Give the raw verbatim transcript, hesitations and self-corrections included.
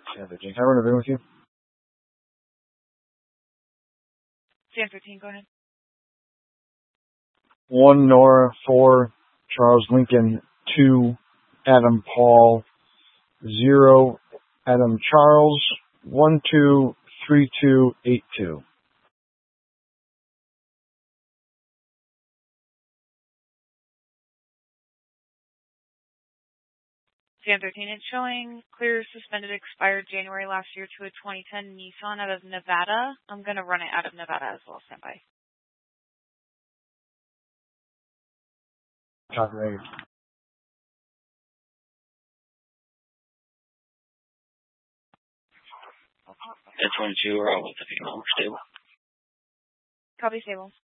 Panther Jane, can I run a VIN with you? Jan thirteen, go ahead. One Nora, four Charles Lincoln, two Adam Paul, zero Adam Charles, one two three two eight two. Jan thirteen, it's showing clear suspended expired January last year to a twenty ten Nissan out of Nevada. I'm going to run it out of Nevada as well. Stand by. Copy. That's one two, we're all with the female. We're stable. Copy, stable.